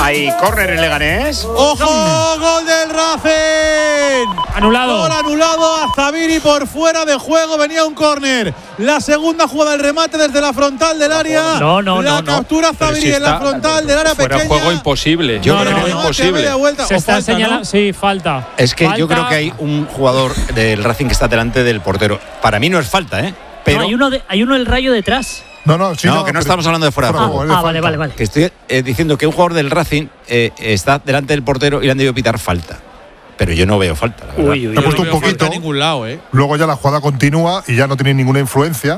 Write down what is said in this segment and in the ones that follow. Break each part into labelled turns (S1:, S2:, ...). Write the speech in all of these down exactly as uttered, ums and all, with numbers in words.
S1: Hay córner en Leganés.
S2: ¡Ojo! ¡Gol del Racing!
S3: Anulado.
S2: Gol anulado a Zabiri por fuera de juego. Venía un córner. La segunda jugada del remate desde la frontal del área.
S3: No, no,
S2: la
S3: no. no.
S2: captura Zabiri
S4: si
S2: en la
S4: está,
S2: frontal del área
S4: fuera
S2: pequeña.
S4: Fuera juego imposible.
S1: Yo
S3: no,
S1: creo
S3: no,
S1: que
S3: no,
S1: imposible.
S2: Vuelta,
S3: Se
S2: o
S3: está
S2: falta,
S3: señalando.
S2: ¿no?
S3: Sí, falta.
S1: Es que
S3: falta.
S1: yo creo que hay un jugador del Racing que está delante del portero. Para mí no es falta, ¿eh? Pero
S3: No, hay uno de, hay uno del Rayo detrás.
S5: No, no, sí,
S1: no,
S5: no,
S1: que no
S5: pero-
S1: estamos hablando de fuera de
S5: fuera
S1: juego.
S5: de juego,
S3: Ah,
S5: es
S3: vale,
S5: falta.
S3: vale, vale.
S1: Que estoy eh, diciendo que un jugador del Racing eh, está delante del portero y le han debido pitar falta. Pero yo no veo falta, la verdad.
S3: Uy, uy,
S5: Te ha
S3: uy.
S5: puesto
S2: No
S5: un
S2: veo falta
S5: poquito.
S2: en ningún lado, ¿eh?
S5: Luego ya la jugada continúa y ya no tiene ninguna influencia.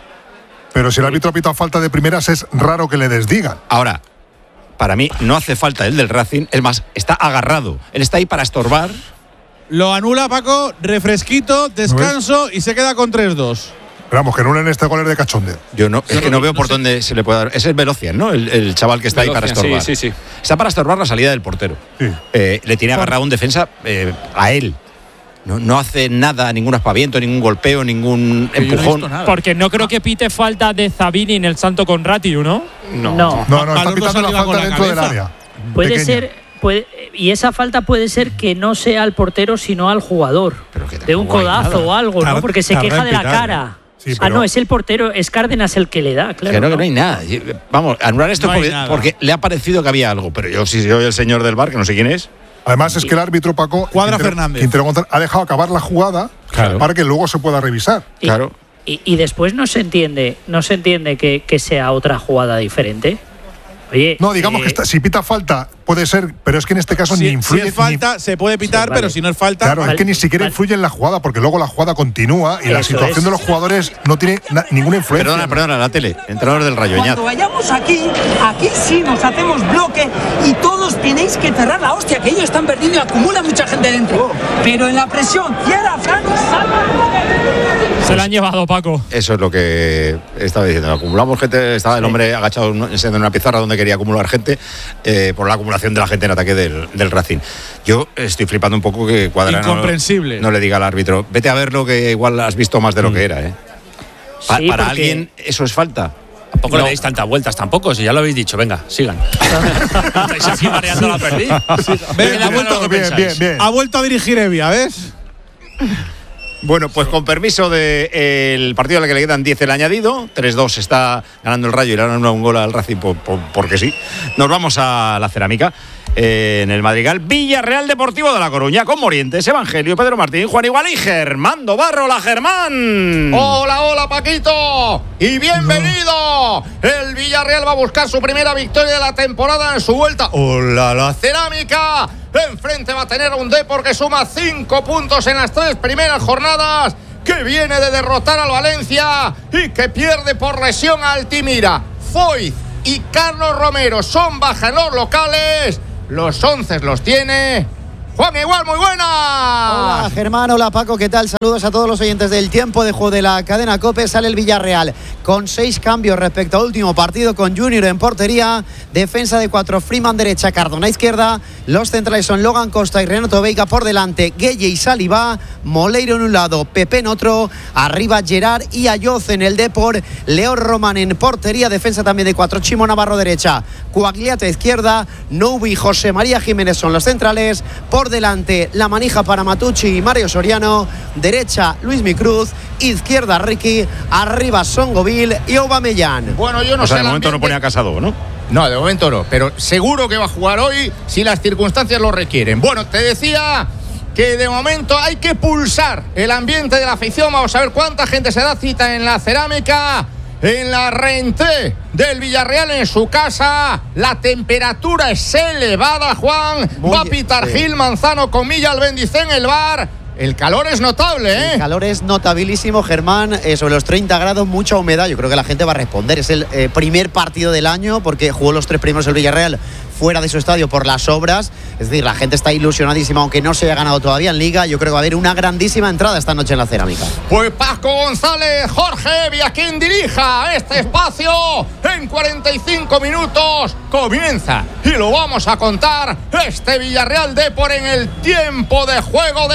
S5: Pero si el árbitro ha pitado falta de primeras, es raro que le desdigan.
S1: Ahora, para mí no hace falta el del Racing. Es más, está agarrado. Él está ahí para estorbar.
S2: Lo anula Paco, refresquito, descanso y se queda con tres dos.
S5: Pero vamos, que no en este gol es de cachondeo.
S1: Yo no, es que no veo por dónde se le puede dar. Ese es Velocian, ¿no? El, el chaval que está ahí para
S4: Velocian,
S1: estorbar.
S4: sí, sí, sí.
S1: Está para estorbar la salida del portero.
S5: Sí.
S1: Eh, le tiene agarrado un defensa eh, a él. No, no hace nada, ningún aspaviento, ningún golpeo, ningún
S2: Yo no he
S1: empujón.
S2: visto nada.
S3: Porque no creo que pite falta de Zabini en el Santo Conratiu, ¿no?
S4: No.
S3: No.
S5: No, no,
S2: Juan
S5: está
S2: Carlos
S5: pitando la
S2: saliva con
S5: falta
S2: la
S5: dentro del
S2: cabeza.
S5: área.
S6: Puede
S5: Pequeña.
S6: ser, puede, y esa falta puede ser que no sea al portero, sino al jugador.
S1: Pero que
S6: De un
S1: tampoco hay
S6: codazo
S1: nada.
S6: o algo,
S2: Tar-
S6: ¿no? Porque se
S2: tarda
S6: queja
S2: en
S6: de la
S2: pitar,
S6: cara.
S5: Sí,
S6: Ah,
S5: pero-
S6: no, es el portero, es Cárdenas el que le da, claro.
S1: Que no, que
S6: ¿no?
S1: no hay nada. Vamos, anular esto
S2: No hay
S1: porque,
S2: nada.
S1: porque le ha parecido que había algo. Pero yo, si soy el señor del bar, que no sé quién es.
S5: Además, es que el árbitro Paco
S2: Cuadra
S5: Quintero-
S2: Fernández.
S5: Quintero González ha dejado acabar la jugada
S1: Claro.
S5: para que luego se pueda revisar.
S6: Y,
S1: Claro.
S6: y, y después no se entiende, no se entiende que, que sea otra jugada diferente. Oye,
S5: No, digamos
S6: eh,
S5: que está- si pita falta puede ser, pero es que en este caso
S2: Si,
S5: ni
S2: si
S5: influye.
S2: es falta, se puede pitar,
S6: Sí, vale.
S2: pero si no es falta.
S5: Claro,
S6: Vale,
S5: es que ni siquiera
S6: vale.
S5: influye en la jugada, porque luego la jugada continúa y la
S6: Eso
S5: situación
S6: es.
S5: de los jugadores no tiene na- ninguna influencia.
S1: Perdona, perdona, la tele. Entrenador del Rayo,
S7: Cuando
S1: Iñat.
S7: vayamos aquí, aquí sí nos hacemos bloque y todos tenéis que cerrar la hostia, que ellos están perdiendo y acumula mucha gente dentro. Pero en la presión, cierra, Fran, salva.
S3: Se la han llevado, Paco.
S1: Eso es lo que estaba diciendo. Acumulamos gente. Estaba el hombre agachado en una pizarra donde quería acumular gente eh, por la acumulación de la gente en ataque del, del Racing. Yo estoy flipando un poco que Cuadra no-
S2: Incomprensible.
S1: No, le diga al árbitro, vete a verlo que igual has visto más de lo que era. ¿eh? Pa-
S6: Sí,
S1: para
S6: porque-
S1: alguien eso es falta.
S8: Tampoco
S1: No.
S8: le deis tantas vueltas, tampoco, si ya lo habéis dicho. Venga, sigan. Estáis aquí mareando la perdiz.
S2: Ven,
S8: Bien,
S2: ha vuelto-
S8: ¿qué
S5: bien,
S8: pensáis?
S5: bien, bien.
S2: Ha vuelto a dirigir Evia, ¿ves?
S1: Bueno, pues con permiso del partido al que le quedan diez el añadido, tres dos está ganando el Rayo y le han dado un gol al Racing por, por- porque sí. Nos vamos a la cerámica. Eh, en el Madrigal, Villarreal Deportivo de La Coruña, con Morientes, Evangelio, Pedro Martín, Juan Igual y Germán Dobarro. ¡Hola, Germán!
S9: Hola, hola Paquito y bienvenido. El Villarreal va a buscar su primera victoria de la temporada en su vuelta. Hola, la cerámica. Enfrente va a tener un Depor que suma cinco puntos en las tres primeras jornadas, que viene de derrotar al Valencia y que pierde por lesión a Altimira. Foyt y Carlos Romero son baja en los locales. Los once los tiene Juan Igual, muy buena.
S10: Hola Germán, hola Paco, ¿qué tal? Saludos a todos los oyentes del tiempo de juego de la cadena COPE. Sale el Villarreal con seis cambios respecto al último partido, con Junior en portería, defensa de cuatro, Freeman derecha, Cardona izquierda, los centrales son Logan Costa y Renato Veiga por delante, Gueye y Saliba, Moleiro en un lado, Pepe en otro, arriba Gerard y Ayoz en el Depor, Leo Román en portería, defensa también de cuatro, Chimo Navarro derecha, Coagliata izquierda, Noubi y José María Jiménez son los centrales, por delante la manija para Matucci y Mario Soriano, derecha Luismi Cruz, izquierda Ricky, arriba Songovil y Aubameyang.
S9: Bueno, yo no
S1: O sea,
S9: sé
S1: de
S9: el
S1: momento no
S9: ambiente-
S1: pone a Casado, ¿no?
S9: No, de momento no, pero seguro que va a jugar hoy si las circunstancias lo requieren. Bueno, te decía que de momento hay que pulsar el ambiente de la afición. Vamos a ver cuánta gente se da cita en la cerámica, en la Renté del Villarreal en su casa. La temperatura es elevada, Juan.
S10: Muy
S9: va a pitar
S10: sí.
S9: Gil Manzano con Milla Albendicé en el bar. El calor es notable, ¿eh?
S10: El calor es notabilísimo, Germán, eh, sobre los treinta grados, mucha humedad. Yo creo que la gente va a responder. Es el eh, primer partido del año porque jugó los tres primeros el Villarreal fuera de su estadio por las obras. Es decir, la gente está ilusionadísima, aunque no se haya ganado todavía en Liga. Yo creo que va a haber una grandísima entrada esta noche en la cerámica.
S9: Pues Paco González, Jorge Evia, quien dirija este espacio en cuarenta y cinco minutos, comienza y lo vamos a contar este Villarreal Depor en el tiempo de juego de la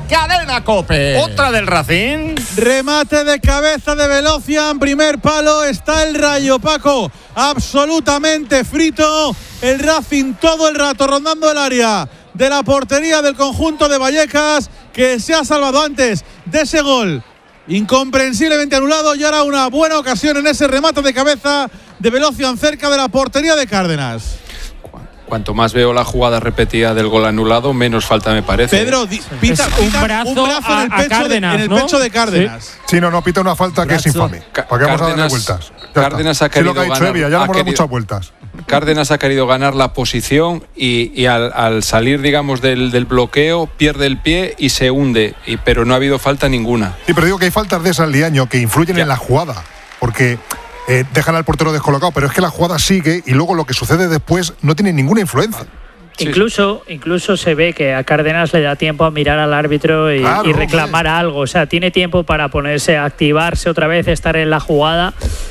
S9: Cadena COPE.
S1: Otra del Racing.
S2: Remate de cabeza de Velocian, primer palo, está el Rayo, Paco, absolutamente frito. El Racing todo el rato rondando el área de la portería del conjunto de Vallecas, que se ha salvado antes de ese gol incomprensiblemente anulado, y ahora una buena ocasión en ese remate de cabeza de Velocian cerca de la portería de Cárdenas.
S4: Cuanto más veo la jugada repetida del gol anulado, menos falta me parece.
S2: Pedro, di, pita,
S3: un
S2: pita
S3: brazo,
S2: un brazo
S3: a,
S2: en el
S3: a
S2: pecho,
S3: Cárdenas,
S2: de, en el
S3: ¿no?
S2: pecho de Cárdenas.
S3: Sí.
S5: Sí, no, no, pita una falta que es infame. ¿Para qué vamos a darle vueltas? Ya
S4: Cárdenas
S5: está.
S4: ha querido
S5: Sí, lo que ha dicho
S4: ganar,
S5: Evia, ya le
S4: ha
S5: hemos dado
S4: querido-
S5: muchas vueltas.
S4: Cárdenas ha querido ganar la posición y, y al, al salir, digamos, del, del bloqueo, pierde el pie y se hunde. Y, pero no ha habido falta ninguna.
S5: Sí, pero digo que hay faltas de esas, Liaño, que influyen
S4: Ya.
S5: en la jugada. Porque eh, dejan al portero descolocado, pero es que la jugada sigue y luego lo que sucede después no tiene ninguna influencia.
S4: Sí.
S6: Incluso, incluso se ve que a Cárdenas le da tiempo a mirar al árbitro y,
S5: Claro,
S6: y reclamar algo. O sea, tiene tiempo para ponerse, activarse otra vez, estar en la jugada.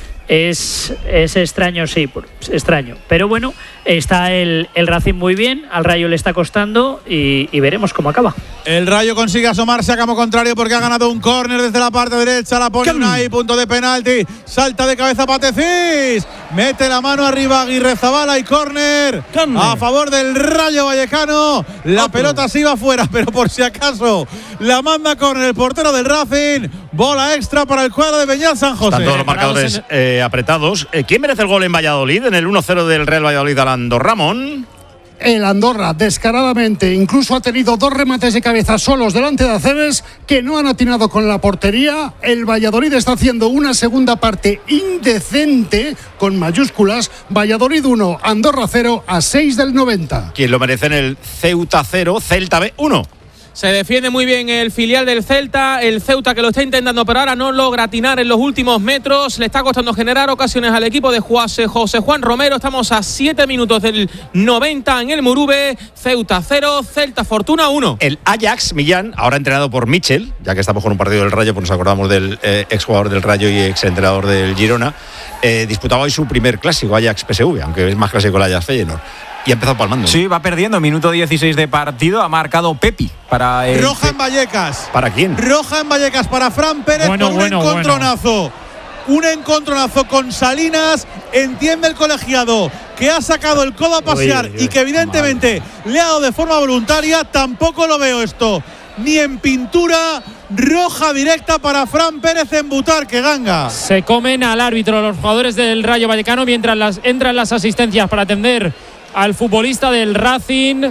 S6: Es, es extraño, sí, por- extraño. Pero bueno, está el, el Racing muy bien, al Rayo le está costando y, y veremos cómo acaba.
S2: El Rayo consigue asomarse a campo contrario porque ha ganado un córner desde la parte derecha. La pone Unai, punto de penalti. Salta de cabeza Patecís. Mete la mano arriba Aguirre Zabala y córner a favor del Rayo Vallecano. La pelota se iba fuera, pero por si acaso la manda córner el portero del Racing. Bola extra para el cuadro de Beñat San José.
S1: Están todos los marcadores eh, apretados. Eh, ¿Quién merece el gol en Valladolid? En el uno cero del Real Valladolid, Alando Ramón.
S11: El Andorra, descaradamente, incluso ha tenido dos remates de cabeza solos delante de Aceves que no han atinado con la portería. El Valladolid está haciendo una segunda parte indecente, con mayúsculas. Valladolid uno, Andorra cero, a seis del noventa.
S1: ¿Quién lo merece en el Ceuta cero, Celta B uno?
S12: Se defiende muy bien el filial del Celta, el Ceuta que lo está intentando, pero ahora no logra atinar en los últimos metros. Le está costando generar ocasiones al equipo de José, José Juan Romero. Estamos a siete minutos del noventa en el Murube. Ceuta cero, Celta Fortuna uno.
S1: El Ajax Millán, ahora entrenado por Michel, ya que estamos con un partido del Rayo, pues nos acordamos del eh, exjugador del Rayo y exentrenador del Girona, eh, disputaba hoy su primer clásico, Ajax P S V, aunque es más clásico el Ajax Feyenoord. Y ha empezado palmando.
S13: Sí, va perdiendo. Minuto dieciséis de partido. Ha marcado Pepi para el.
S2: Roja en Vallecas.
S1: ¿Para quién?
S2: Roja en Vallecas para Fran Pérez
S3: Bueno,
S2: por un
S3: bueno,
S2: encontronazo. Un encontronazo con Salinas. Entiende el colegiado que ha sacado el codo a pasear
S6: Uy, uy, uy.
S2: y que evidentemente le ha dado de forma voluntaria. Tampoco lo veo esto ni en pintura. Roja directa para Fran Pérez en Butarque, Ganga.
S3: Se comen al árbitro los jugadores del Rayo Vallecano mientras las, entran las asistencias para atender al futbolista del Racing.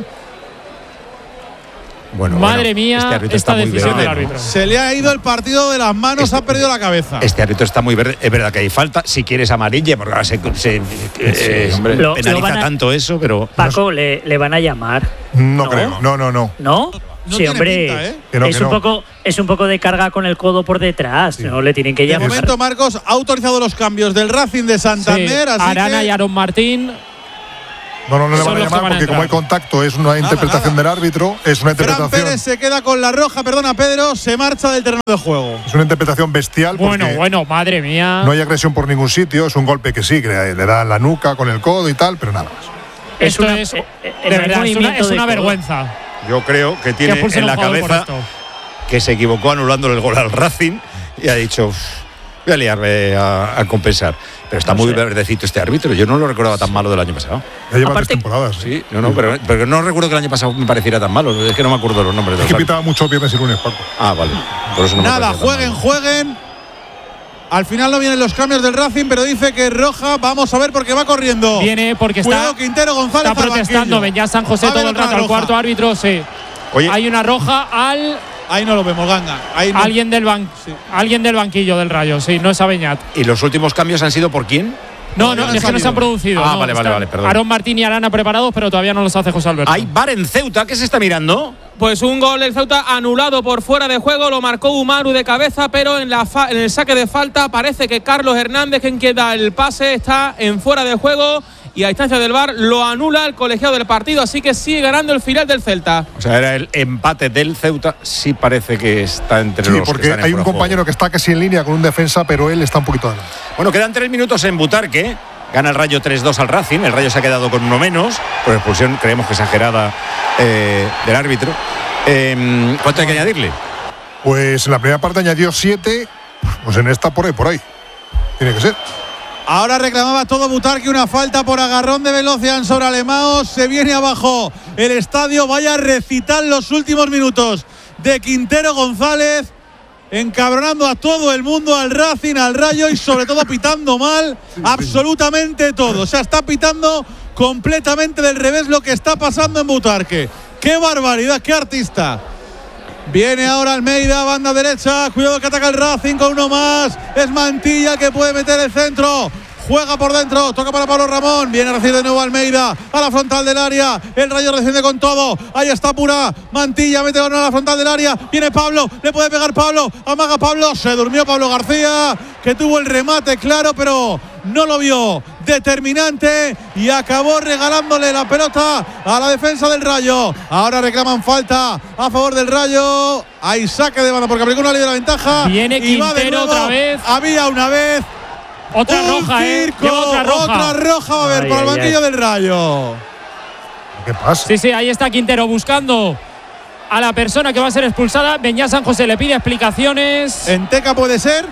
S1: Bueno,
S3: Madre
S1: bueno,
S3: mía,
S1: este árbitro
S3: esta
S1: está muy
S3: decisión
S1: verde,
S3: del
S1: ¿no?
S3: árbitro.
S2: Se le ha ido el partido de las manos,
S1: Este-
S2: ha perdido la cabeza.
S1: Este árbitro está muy verde. Es verdad que hay falta. Si quieres amarilla, porque ahora se, se eh,
S4: hombre.
S6: Lo-
S1: penaliza
S6: lo van a-
S1: tanto eso, pero.
S6: Paco, le, le van a llamar.
S5: No,
S6: No.
S5: creo. No, no, no.
S6: ¿No?
S2: No
S6: sí,
S2: tiene
S6: hombre.
S2: pinta, ¿eh?
S5: Que no,
S6: es,
S5: que
S6: un
S5: no.
S6: poco, es un poco de carga con el codo por detrás. No le tienen que
S2: De
S6: llamar.
S2: momento, Marcos ha autorizado los cambios del Racing de
S3: Sí,
S2: Santander. así
S3: Arana
S2: que
S3: y Aaron Martín.
S5: No, no, no le
S3: Son
S5: van a
S3: los que
S5: llamar
S3: van a
S5: porque como
S3: entrar.
S5: hay contacto es una interpretación
S2: nada.
S5: del árbitro, es una
S2: Fran
S5: interpretación,
S2: Pérez se queda con la roja, perdona Pedro, se marcha del terreno de juego.
S5: es una interpretación bestial porque
S3: Bueno, bueno, madre mía.
S5: no hay agresión por ningún sitio, es un golpe que sí, que le le da en la nuca con el codo y tal, pero nada más.
S6: Es
S3: Esto
S6: una-
S3: es,
S6: eh, eh,
S3: de
S6: no hay
S3: verdad, es una,
S6: movimiento
S3: es
S6: de
S3: una
S6: codo.
S3: vergüenza.
S1: Yo creo que
S3: Que
S1: tiene
S3: expulsen
S1: en
S3: a
S1: la
S3: un jugador por
S1: cabeza
S3: esto.
S1: que se equivocó anulándole el gol al Racing y ha dicho, "Uf, voy a liarme a, a compensar". Pero está
S6: No
S1: muy
S6: sé.
S1: verdecito este árbitro. Yo no lo recordaba tan malo del año pasado.
S5: Ya lleva
S6: Aparte-
S5: tres temporadas. ¿sí?
S1: Sí, no, no, pero, pero no recuerdo que el año pasado me pareciera tan malo. Es que no me acuerdo los nombres de
S5: Es
S1: los
S5: que
S1: árbitros.
S5: pitaba mucho viernes y lunes, Paco.
S1: Ah, vale. Por eso no me
S2: Nada,
S1: parecía tan
S2: jueguen,
S1: malo.
S2: jueguen. Al final no vienen los cambios del Racing, pero dice que es roja. Vamos a ver porque va corriendo.
S3: Viene porque está,
S2: Cuidado, Quintero González
S3: está
S2: al
S3: protestando
S2: banquillo.
S3: Beñat San José
S2: Va a haber
S3: todo el
S2: otra
S3: rato. Al
S2: roja.
S3: cuarto árbitro, sí.
S1: Oye,
S3: Hay una roja al
S2: Ahí no lo vemos, Ganga. Ahí no.
S3: alguien del ban-
S2: Sí.
S3: alguien del banquillo del Rayo, sí, no es a Beñat.
S1: ¿y los últimos cambios han sido por quién?
S3: No,
S2: Todavía
S3: no,
S2: no
S3: es que no se
S2: salido.
S3: han producido.
S1: Ah,
S3: no,
S1: vale, vale,
S3: están
S1: vale, perdón.
S3: Aaron Martín y Arana preparados, pero todavía no los hace José Alberto.
S1: Hay bar en Ceuta. ¿Qué se está mirando?
S12: Pues un gol del Ceuta anulado por fuera de juego, lo marcó Umaru de cabeza, pero en, la fa- en el saque de falta parece que Carlos Hernández, quien queda el pase, está en fuera de juego y a instancia del V A R lo anula el colegiado del partido, así que sigue ganando el final del Celta.
S1: O sea, era el empate del Ceuta. Sí parece que está entre
S5: Sí,
S1: los que
S5: porque
S1: están en
S5: hay un
S1: fuera de
S5: compañero
S1: juego.
S5: que está casi en línea con un defensa, pero él está un poquito adelante.
S1: Bueno, quedan tres minutos en Butarque. Gana el Rayo tres dos al Racing. El Rayo se ha quedado con uno menos por expulsión, creemos que exagerada, eh, del árbitro. Eh, ¿Cuánto hay que añadirle?
S5: Pues en la primera parte añadió siete, pues en esta por ahí, por ahí. Tiene que ser.
S2: Ahora reclamaba todo Butarque una falta por agarrón de Velocian sobre Alemaos. Se viene abajo el estadio. Vaya a recitar los últimos minutos de Quintero González, encabronando a todo el mundo, al Racing, al Rayo y sobre todo pitando mal absolutamente todo. O sea, está pitando completamente del revés lo que está pasando en Butarque. ¡Qué barbaridad! ¡Qué artista! Viene ahora Almeida, banda derecha. Cuidado que ataca el Racing con uno más. Es Mantilla que puede meter el centro. Juega por dentro, toca para Pablo Ramón. Viene a recibir de nuevo Almeida a la frontal del área. El Rayo recibe con todo. Ahí está Pura. Mantilla mete balón a la frontal del área. Viene Pablo, le puede pegar Pablo. Amaga Pablo. Se durmió Pablo García, que tuvo el remate claro, pero no lo vio determinante y acabó regalándole la pelota a la defensa del Rayo. Ahora reclaman falta a favor del Rayo. Hay saque de banda porque aplicó una ley de la ventaja.
S3: Viene
S2: y va de
S3: Quintero
S2: nuevo.
S3: otra vez.
S2: Había una vez.
S3: Otra
S2: Un
S3: roja, ¿eh?
S2: circo,
S3: Lleva otra roja.
S2: Otra roja va a haber
S6: Ay,
S2: por el
S6: ay,
S2: banquillo
S6: ay.
S2: del Rayo.
S5: ¿Qué pasa?
S3: Sí, sí, ahí está Quintero buscando a la persona que va a ser expulsada. Beñá San José le pide explicaciones.
S2: En Teca puede ser.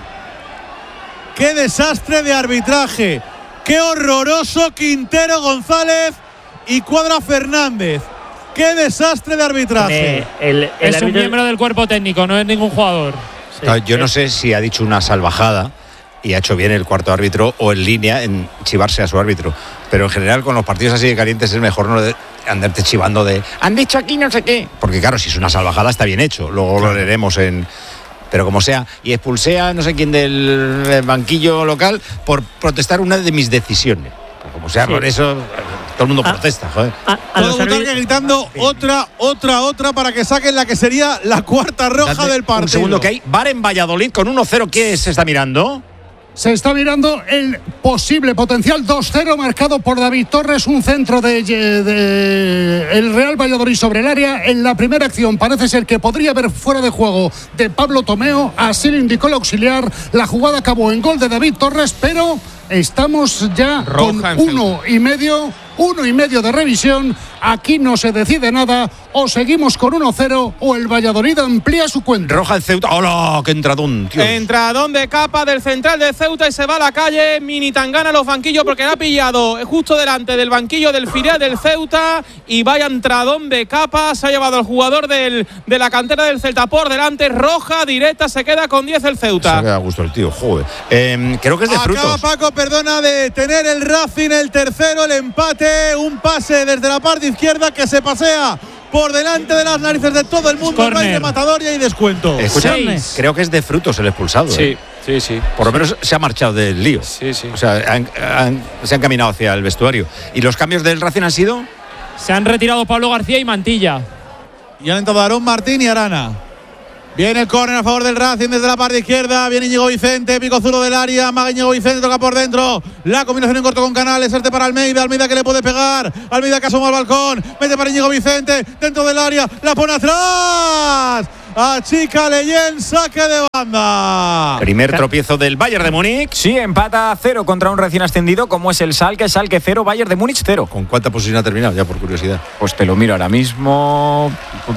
S2: Qué desastre de arbitraje. Qué horroroso Quintero González y Cuadra Fernández. Qué desastre de arbitraje.
S6: Eh, el, el
S3: es un
S6: árbitro-
S3: miembro del cuerpo técnico, no es ningún jugador.
S6: Sí,
S1: Claro, yo no
S6: eh,
S1: sé si ha dicho una salvajada y ha hecho bien el cuarto árbitro o en línea en chivarse a su árbitro. Pero en general con los partidos así de calientes es mejor no de- andarte chivando de han dicho aquí no sé qué. Porque claro, si es una salvajada está bien hecho. Luego lo leeremos en... Pero como sea, y expulsé a no sé quién del eh, banquillo local por protestar una de mis decisiones. Pues como sea,
S6: Sí.
S1: por eso eh, todo el mundo
S6: Ah.
S1: protesta, joder.
S6: a, a
S2: Todo
S6: los
S2: Butarque
S6: árbitros-
S2: gritando otra, otra, otra para que saquen la que sería la cuarta roja
S1: Date
S2: del partido.
S1: Un segundo que hay. VAR en Valladolid con uno cero. ¿Qué se está mirando?
S11: Se está mirando el posible potencial dos cero marcado por David Torres, un centro de, de el Real Valladolid sobre el área. En la primera acción parece ser que podría haber fuera de juego de Pablo Tomeo, así lo indicó el auxiliar. La jugada acabó en gol de David Torres, pero estamos ya
S12: Roja
S11: con
S12: en
S11: uno y medio, uno y medio de revisión. Aquí no se decide nada, o seguimos con uno cero o el Valladolid amplía su cuenta.
S1: Roja el Ceuta. ¡Hola! ¡Qué entradón, tío!
S12: Entradón de capa del central de Ceuta y se va a la calle. Mini tangana a los banquillos porque la ha pillado justo delante del banquillo del filial del Ceuta. Y vaya entradón de capa. Se ha llevado el jugador del, de la cantera del Celta por delante. Roja directa, se queda con diez el
S1: Se ha
S12: Ceuta.
S1: quedado a gusto el tío, joder. Eh, creo que es de
S2: Acaba
S1: frutos.
S2: Paco, perdona, de tener el Racing el tercero, el empate, un pase desde la parte izquierda que se pasea por delante de las narices de todo el mundo. No hay
S3: Corner.
S2: rematador y hay descuento.
S1: Escucha,
S3: Seis.
S1: creo que es de frutos el expulsado.
S4: Sí,
S1: ¿eh?
S4: sí, sí.
S1: Por lo menos se ha marchado del lío.
S4: Sí, sí.
S1: O sea, han- han- se han caminado hacia el vestuario. ¿Y los cambios del Racing han sido?
S3: Se han retirado Pablo García y Mantilla.
S2: Y han entrado Aarón Martín y Arana. Viene el córner a favor del Racing desde la parte izquierda. Viene Íñigo Vicente, pico zurdo del área. Maga Íñigo Vicente, toca por dentro. La combinación en corto con Canales. Este para Almeida. Almeida que le puede pegar. Almeida que asoma al balcón. Mete para Íñigo Vicente. Dentro del área. La pone atrás. Achica Leyen. Saque de banda.
S1: Primer tropiezo del Bayern de Múnich.
S13: Sí, empata a cero contra un recién ascendido como es el Schalke. Schalke cero, Bayern de Múnich cero.
S1: ¿Con cuánta posición ha terminado? Ya por curiosidad.
S13: Pues te lo miro ahora mismo.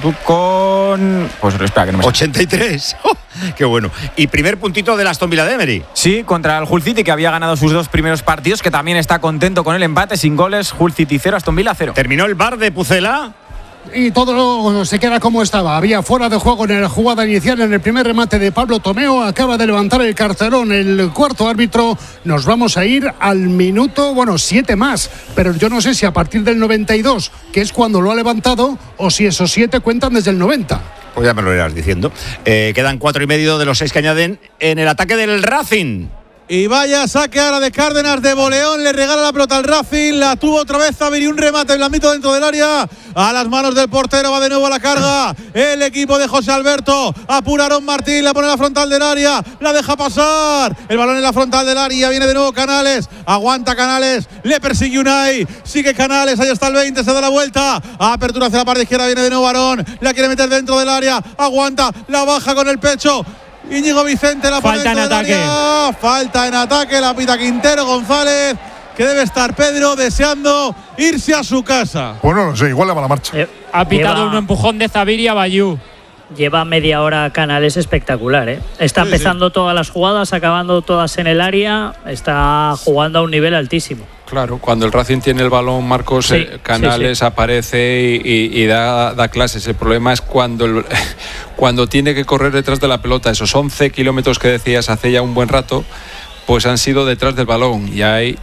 S13: Con. Pues espera, que no me sale.
S1: ochenta y tres. ¡Oh! ¡Qué bueno! Y primer puntito del Aston Villa de Emery.
S13: Sí, contra el Hull City, que había ganado sus dos primeros partidos, que también está contento con el empate, sin goles. Hull City cero, Aston Villa cero.
S1: Terminó el bar de Pucela.
S11: Y todo se queda como estaba. Había fuera de juego en la jugada inicial, en el primer remate de Pablo Tomeo. Acaba de levantar el cartelón el cuarto árbitro. Nos vamos a ir al minuto, bueno, siete más. Pero yo no sé si a partir del noventa y dos, que es cuando lo ha levantado, o si esos siete cuentan desde el noventa.
S1: Pues ya me lo irás diciendo. Eh, quedan cuatro y medio de los seis que añaden en el ataque del Racing.
S2: Y vaya saque ahora de Cárdenas de Boleón, le regala la pelota al Racing, la tuvo otra vez Zaviri, un remate blandito dentro del área, a las manos del portero, va de nuevo a la carga, el equipo de José Alberto, apura Aarón Martín, la pone en la frontal del área, la deja pasar, el balón en la frontal del área, viene de nuevo Canales, aguanta Canales, le persigue Unai, sigue Canales, ahí está el veinte, se da la vuelta, apertura hacia la parte izquierda, viene de nuevo Aarón, la quiere meter dentro del área, aguanta, la baja con el pecho, Íñigo Vicente la pone
S3: Falta en
S2: dentro del
S3: ataque.
S2: área. Falta en ataque, la pita Quintero González. que debe estar Pedro deseando irse a su casa.
S5: Bueno, no sé, igual le va la marcha.
S6: Eh,
S3: Ha pitado
S6: lleva-
S3: un empujón de Zabiri a Bayú.
S6: Lleva media hora Canales espectacular, ¿eh? Está
S2: Sí,
S6: empezando todas las jugadas, acabando todas en el área, está jugando a un nivel altísimo.
S4: Claro, cuando el Racing tiene el balón, Marcos,
S6: Sí,
S4: eh, Canales
S6: sí, sí.
S4: aparece y, y- y da, da clases. El problema es cuando, el- cuando tiene que correr detrás de la pelota. Esos once kilómetros que decías hace ya un buen rato, pues han sido detrás del balón y ahí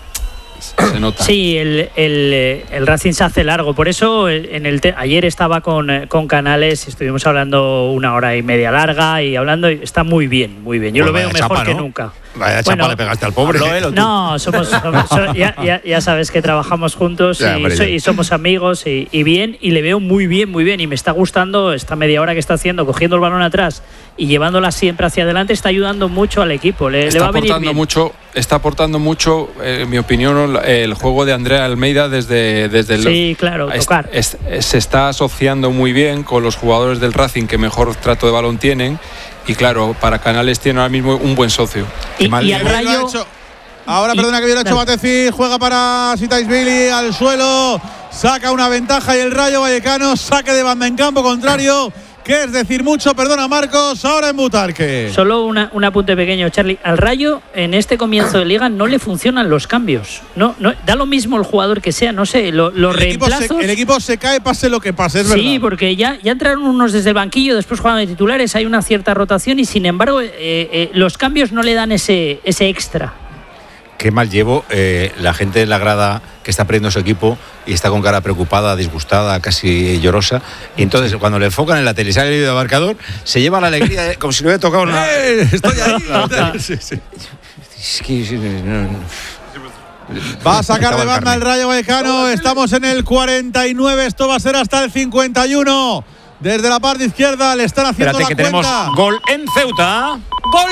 S4: se nota.
S6: Sí, el, el, el Racing se hace largo. Por eso en el te- ayer estaba con, eh, con Canales y estuvimos hablando una hora y media larga y hablando. Y está muy bien, muy bien. Yo
S1: Pues
S6: lo veo
S1: vaya
S6: mejor
S1: chapa,
S6: que
S1: ¿no?
S6: nunca.
S1: Vaya
S6: Bueno,
S1: chapa le pegaste al pobre.
S6: No, somos, somos- so- ya, ya- ya sabes que trabajamos juntos
S1: Ya,
S6: y,
S1: hombre,
S6: so-
S1: ya.
S6: y somos amigos y, y bien, y le veo muy bien, muy bien, y me está gustando esta media hora que está haciendo, cogiendo el balón atrás y llevándola siempre hacia adelante, está ayudando mucho al equipo, le, le
S4: Está
S6: va a venir
S4: aportando
S6: bien.
S4: mucho, está aportando mucho, eh, en mi opinión, el juego de Andrea Almeida desde, desde el
S6: Sí, claro,
S4: es-
S6: tocar.
S4: es- se está asociando muy bien con los jugadores del Racing que mejor trato de balón tienen y claro, para Canales tiene ahora mismo un buen socio.
S6: Y, y al
S2: Bien lo ha
S6: Rayo,
S2: hecho. Ahora,
S6: y-
S2: perdona que bien lo ha hecho
S6: dale.
S2: Bateci, juega para Sitaisvili al suelo, saca una ventaja y el Rayo Vallecano saque de banda en campo contrario, que es decir mucho, perdona Marcos, ahora en Butarque.
S6: solo una, un apunte pequeño, Charlie. Al Rayo, en este comienzo de liga, no le funcionan los cambios. No, no, da lo mismo el jugador que sea, no sé, lo- los
S2: el, equipo se,
S6: reemplazos.
S2: el equipo se cae, pase lo que pase, es
S6: Sí,
S2: verdad.
S6: porque ya, ya entraron unos desde el banquillo, después juegan de titulares, hay una cierta rotación y sin embargo eh, eh, los cambios no le dan ese, ese extra.
S1: Qué mal llevo eh, la gente en la grada que está perdiendo su equipo y está con cara preocupada, disgustada, casi llorosa. Y entonces, cuando le enfocan en la tele y sale el vídeo de marcador, se lleva la alegría de- como si le hubiera tocado una.
S2: ¡Eh! Estoy ahí.
S1: Sí, sí. Es que, sí, no, no.
S2: Va a sacar de
S1: Estaba el
S2: banda el
S1: carne.
S2: Rayo Vallecano. Estamos en el cuarenta y nueve. Esto va a ser hasta el cincuenta y uno. Desde la parte izquierda le están haciendo
S1: Espérate
S2: la
S1: que tenemos
S2: cuenta.
S1: gol en Ceuta.
S12: Gol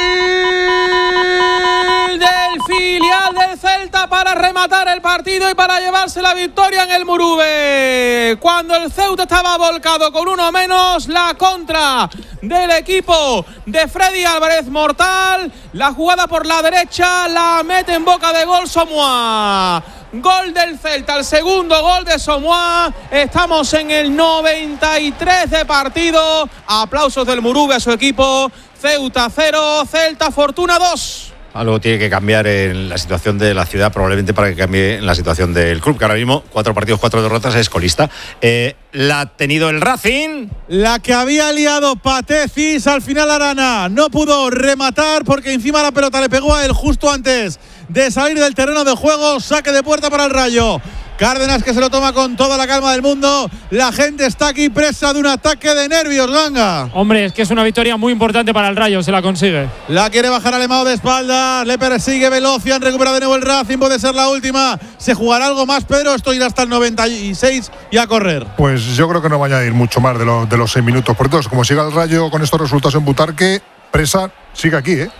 S12: del filial del Celta para rematar el partido y para llevarse la victoria en el Murube. Cuando el Ceuta estaba volcado con uno menos, la contra del equipo de Freddy Álvarez mortal. La jugada por la derecha la mete en boca de gol Somoa. Gol del Celta, el segundo gol de Somoa. Estamos en el noventa y tres de partido. Aplausos del Murube a su equipo. Ceuta cero, Celta Fortuna dos.
S1: Algo tiene que cambiar en la situación de la ciudad, probablemente para que cambie en la situación del club, que ahora mismo, cuatro partidos, cuatro derrotas, es colista. Eh, la ha tenido el Racing.
S2: La que había liado Patecis, al final Arana no pudo rematar porque encima la pelota le pegó a él justo antes de salir del terreno de juego. Saque de puerta para el Rayo. Cárdenas que se lo toma con toda la calma del mundo. La gente está aquí presa de un ataque de nervios, Ganga.
S3: Hombre, es que es una victoria muy importante para el Rayo, se la consigue.
S2: La quiere bajar Alemão de espaldas. Le persigue Velocian. Recupera de nuevo el Racing. Puede ser la última. ¿Se jugará algo más, Pedro? Esto irá hasta el noventa y seis y a correr.
S5: Pues yo creo que no va a añadir mucho más de, lo- de los seis minutos. Por entonces, como siga el Rayo con estos resultados en Butarque, presa sigue aquí, ¿eh?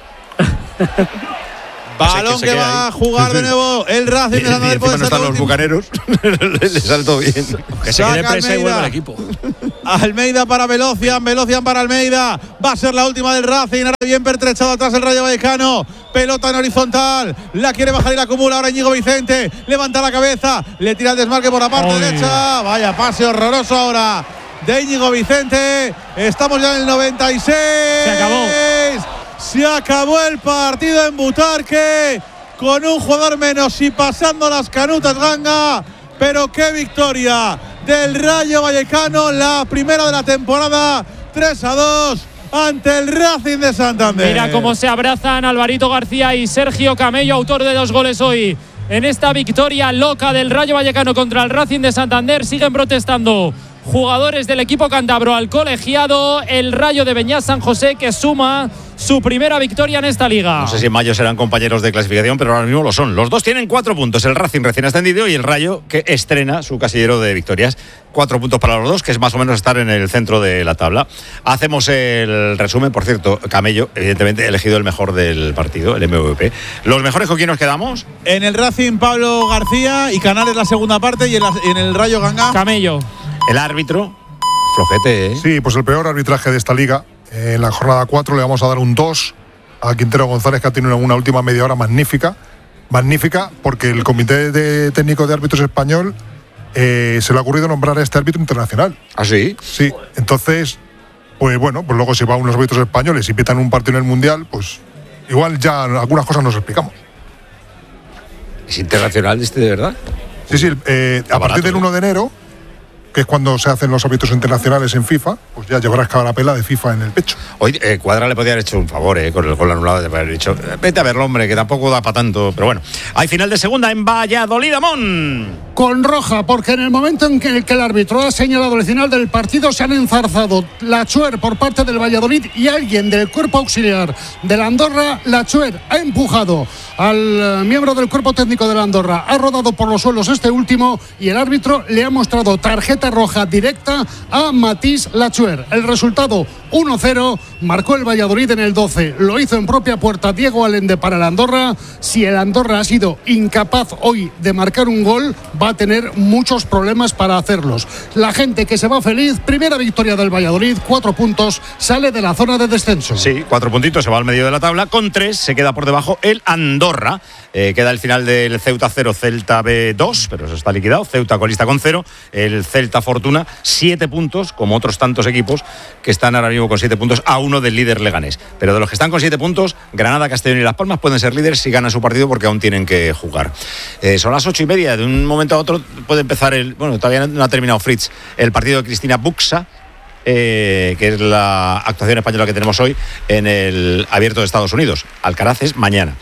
S2: Balón
S1: que se
S2: que
S1: queda
S2: va
S1: ahí.
S2: a jugar de nuevo el Racing.
S1: Y, y
S2: Santander,
S1: encima
S2: puede
S1: no
S2: ser
S1: están
S2: la
S1: los
S2: última.
S1: bucaneros. Le sale todo bien.
S8: Que se
S2: Saca
S8: quede presa y
S2: Almeida.
S8: vuelva al equipo.
S2: Almeida para Velocian, Velocian para Almeida. Va a ser la última del Racing. Ahora bien pertrechado atrás el Rayo Vallecano. Pelota en horizontal. La quiere bajar y la acumula. Ahora Íñigo Vicente. Levanta la cabeza. Le tira el desmarque por la parte
S3: Ay.
S2: derecha. Vaya pase horroroso ahora de Íñigo Vicente. Estamos ya en el noventa y seis.
S3: Se acabó.
S2: Se acabó el partido en Butarque. Con un jugador menos y pasando las canutas, Ganga. Pero qué victoria del Rayo Vallecano, la primera de la temporada, tres a dos ante el Racing de Santander.
S3: Mira cómo se abrazan Alvarito García y Sergio Camello, autor de dos goles hoy. En esta victoria loca del Rayo Vallecano contra el Racing de Santander siguen protestando jugadores del equipo cántabro al colegiado. El Rayo de Beñat San José, que suma su primera victoria en esta liga.
S1: No sé si en mayo serán compañeros de clasificación, pero ahora mismo lo son. Los dos tienen cuatro puntos. El Racing recién ascendido y el Rayo, que estrena su casillero de victorias. Cuatro puntos para los dos, que es más o menos estar en el centro de la tabla. Hacemos el resumen. Por cierto, Camello, evidentemente, elegido el mejor del partido, el M V P. ¿Los mejores con quién nos quedamos?
S2: En el Racing, Pablo García y Canales la segunda parte. Y en, la- en el Rayo, Ganga.
S3: Camello.
S1: El árbitro, flojete, ¿eh?
S5: Sí, pues el peor arbitraje de esta liga. En la jornada cuatro le vamos a dar un dos a Quintero González, que ha tenido una última media hora magnífica. magnífica, porque el Comité de Técnico de Árbitros Español eh, se le ha ocurrido nombrar a este árbitro internacional.
S1: ¿Ah, sí?
S5: Sí, entonces, pues bueno, pues luego si va a unos árbitros españoles y pitan un partido en el Mundial, pues igual ya algunas cosas nos explicamos.
S1: ¿Es internacional este de verdad?
S5: Sí, sí, eh, a partir del uno de enero, que es cuando se hacen los árbitros internacionales en FIFA, pues ya llevarás cada pela de FIFA en el pecho.
S1: Hoy eh, Cuadra le podía haber hecho un favor, eh, con el gol anulado, de haber dicho, vete a verlo, hombre, que tampoco da para tanto. Pero bueno, hay final de segunda en Valladolid, Amón.
S11: Con roja, porque en el momento en que el, que el árbitro ha señalado el final del partido, se han enzarzado Lachuer por parte del Valladolid y alguien del cuerpo auxiliar de la Andorra. Lachuer ha empujado al miembro del cuerpo técnico de la Andorra, ha rodado por los suelos este último y el árbitro le ha mostrado tarjeta roja directa a Matís Lachuer. El resultado uno cero, marcó el Valladolid en el doce, lo hizo en propia puerta Diego Allende para el Andorra. Si el Andorra ha sido incapaz hoy de marcar un gol, va a tener muchos problemas para hacerlos. La gente que se va feliz, primera victoria del Valladolid, cuatro puntos, sale de la zona de descenso.
S1: Sí, cuatro puntitos, se va al medio de la tabla, con tres se queda por debajo el Andorra. Eh, queda el final del Ceuta cero, Celta B dos, pero eso está liquidado. Ceuta colista con cero, el Celta Fortuna siete puntos, como otros tantos equipos que están ahora mismo con siete puntos a uno del líder Leganés. Pero de los que están con siete puntos, Granada, Castellón y Las Palmas pueden ser líderes si ganan su partido, porque aún tienen que jugar. Eh, son las ocho y media, de un momento a otro puede empezar el, bueno, todavía no ha terminado Fritz, el partido de Cristina Buxa, eh, que es la actuación española que tenemos hoy en el Abierto de Estados Unidos. Alcaraz es mañana.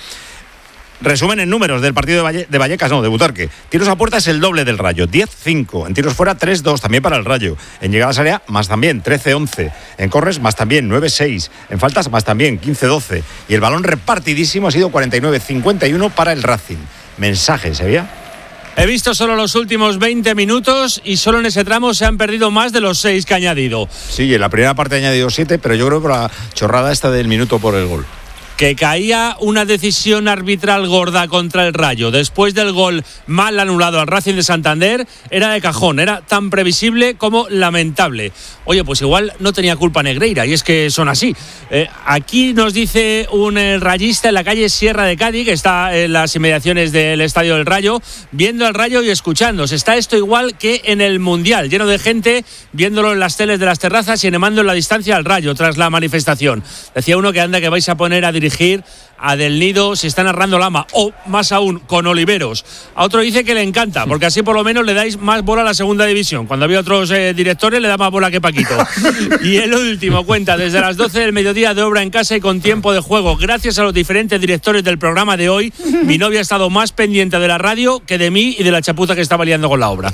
S1: Resumen en números del partido de, Valle, de Vallecas, no, de Butarque. Tiros a puerta es el doble del Rayo, diez cinco. En tiros fuera, tres dos, también para el Rayo. En llegadas a área, más también, trece once. En corres, más también, nueve seis. En faltas, más también, quince doce. Y el balón repartidísimo ha sido cuarenta y nueve cincuenta y uno para el Racing. Mensaje, ¿sabía?
S8: He visto solo los últimos veinte minutos y solo en ese tramo se han perdido más de los seis que ha añadido.
S1: Sí, en la primera parte ha añadido siete, pero yo creo que por la chorrada esta del minuto por el gol.
S8: Que caía una decisión arbitral gorda contra el Rayo después del gol mal anulado al Racing de Santander era de cajón, era tan previsible como lamentable. Oye, pues igual no tenía culpa Negreira, y es que son así. Eh, aquí nos dice un eh, rayista en la calle Sierra de Cádiz, que está en las inmediaciones del Estadio del Rayo, viendo al Rayo y escuchándose. Está esto igual que en el Mundial, lleno de gente viéndolo en las teles de las terrazas y animando en la distancia al Rayo tras la manifestación. Decía uno que anda que vais a poner a dirigir a Del Nido si está narrando Lama, o más aún con Oliveros. A otro dice que le encanta, porque así por lo menos le dais más bola a la segunda división. Cuando había otros eh, directores le da más bola que Paquito. Y el último cuenta, desde las doce del mediodía de obra en casa y con tiempo de juego. Gracias a los diferentes directores del programa de hoy, mi novia ha estado más pendiente de la radio que de mí y de la chapuza que estaba liando con la obra.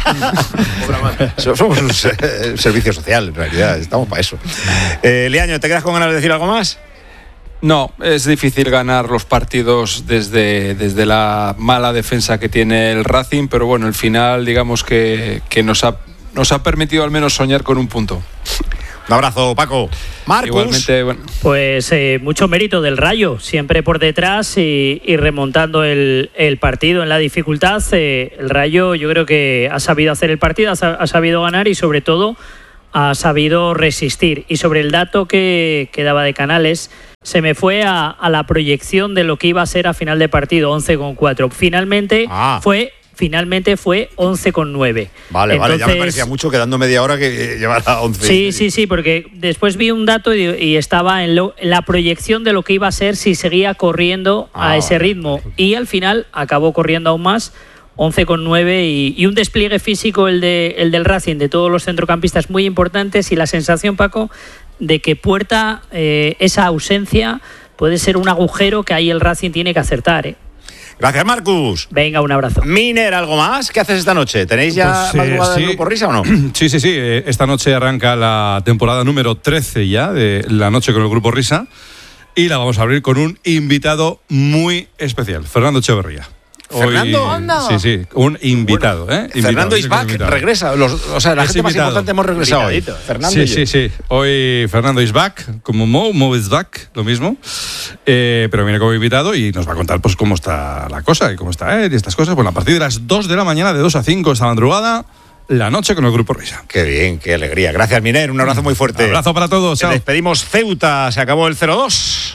S1: Somos un servicio social, en realidad, estamos para eso. Eh, Leaño, ¿te quedas con ganas de decir algo más?
S4: No, es difícil ganar los partidos desde, desde la mala defensa que tiene el Racing, pero bueno, el final digamos que, que nos, ha, nos ha permitido al menos soñar con un punto.
S1: Un abrazo, Paco. Marcus.
S4: Igualmente, bueno.
S6: Pues eh, mucho mérito del Rayo, siempre por detrás y, y remontando el, el partido en la dificultad. Eh, el Rayo yo creo que ha sabido hacer el partido, ha, ha sabido ganar y sobre todo ha sabido resistir. Y sobre el dato que, que daba de Canales, se me fue a, a la proyección de lo que iba a ser a final de partido, once con cuatro. Finalmente ah. fue finalmente fue once con nueve.
S1: Vale,
S6: Entonces,
S1: vale, ya me parecía mucho quedando media hora que eh, llevara once.
S6: Sí, sí, sí, porque después vi un dato y, y estaba en, lo, en la proyección de lo que iba a ser si seguía corriendo ah, a ese ritmo. Y al final acabó corriendo aún más, once con nueve, y, y un despliegue físico, el, de, el del Racing, de todos los centrocampistas muy importantes, y la sensación, Paco, de que Puerta, eh, esa ausencia puede ser un agujero que ahí el Racing tiene que acertar, ¿eh?
S1: Gracias, Marcus.
S6: Venga, un abrazo.
S1: Miner, ¿algo más? ¿Qué haces esta noche? ¿Tenéis ya
S14: pues,
S1: madrugada
S14: eh,
S1: del
S14: sí.
S1: Grupo Risa o no?
S14: Sí, sí, sí. Esta noche arranca la temporada número trece ya de La Noche con el Grupo Risa, y la vamos a abrir con un invitado muy especial, Fernando Echeverría.
S1: ¿Fernando?
S14: Hoy, sí, sí, un invitado, bueno, ¿eh? Invitado,
S1: Fernando is back, regresa. Los, o sea, la
S14: es
S1: gente
S14: invitado.
S1: más importante hemos regresado hoy. Fernando
S14: sí,
S1: y
S14: sí, sí. Hoy Fernando is back, como Mo, Mo is back, lo mismo. Eh, pero viene como invitado y nos va a contar pues cómo está la cosa y cómo está él y estas cosas. Bueno, a partir de las dos de la mañana, de dos a cinco esta madrugada, La Noche con el Grupo Risa.
S1: Qué bien, qué alegría. Gracias, Miner. Un abrazo muy fuerte.
S14: Un abrazo para todos. Chao.
S1: Despedimos Ceuta. Se acabó el cero dos.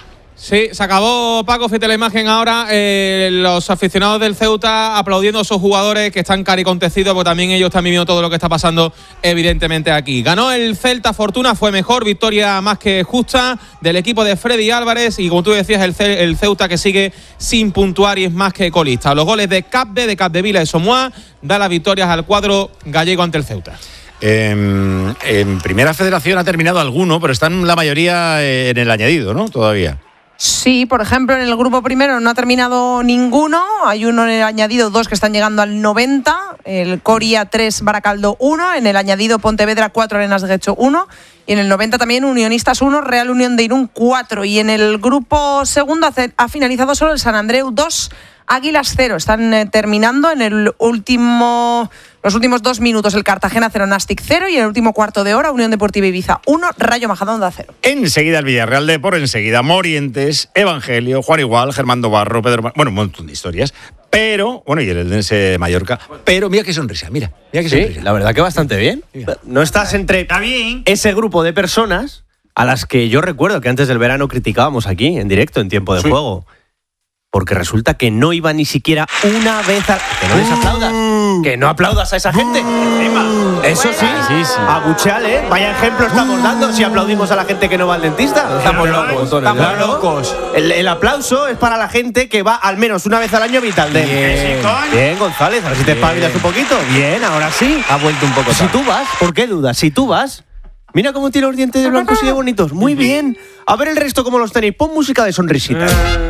S12: Sí, se acabó, Paco, fíjate la imagen ahora, eh, los aficionados del Ceuta aplaudiendo a esos jugadores que están caricontecidos, porque también ellos están viviendo todo lo que está pasando evidentemente aquí. Ganó el Celta, Fortuna, fue mejor, victoria más que justa del equipo de Freddy Álvarez y como tú decías, el, Ce- el Ceuta que sigue sin puntuar y es más que colista. Los goles de Capde, de Capdevila y Somoa da las victorias al cuadro gallego ante el Ceuta.
S1: En, en Primera Federación ha terminado alguno, pero están la mayoría en el añadido, ¿no? Todavía.
S15: Sí, por ejemplo, en el grupo primero no ha terminado ninguno. Hay uno en el añadido, dos que están llegando al noventa. El Coria tres, Baracaldo uno. En el añadido Pontevedra cuatro, Arenas de Guecho uno. Y en el noventa también Unionistas uno, Real Unión de Irún cuatro. Y en el grupo segundo ha finalizado solo el San Andreu dos, Águilas cero. Están eh, terminando en el último, los últimos dos minutos el Cartagena cero, Nastic cero. Y en el último cuarto de hora Unión Deportiva Ibiza uno, Rayo Majadahonda cero.
S1: Enseguida el Villarreal de por enseguida Morientes, Evangelio, Juan Igual, Germán Barro, Pedro Mar... Bueno, un montón de historias. Pero, bueno, y el Eldense Mallorca. Pero mira qué sonrisa, mira. Mira qué
S16: sí,
S1: sonrisa.
S16: La verdad que bastante bien. Mira. No estás entre ese grupo de personas a las que yo recuerdo que antes del verano criticábamos aquí, en directo, en tiempo de sí. juego. Porque resulta que no iba ni siquiera una vez a... Que no les aplaudas. Uh, que no aplaudas a esa gente. Uh, Eso sí, sí, sí. Abucheale, vaya ejemplo estamos dando si aplaudimos a la gente que no va al dentista. Estamos locos. Estamos claro. locos. El, el aplauso es para la gente que va al menos una vez al año a Vitaldent. Bien, Bien González, a ver si te espabilas un poquito. Bien, ahora sí.
S13: Ha vuelto un poco.
S16: Si tú vas, ¿por qué dudas? Si tú vas... Mira cómo tiene los dientes de blancos y de bonitos. Muy bien. A ver el resto cómo los tenéis. Pon música de sonrisitas.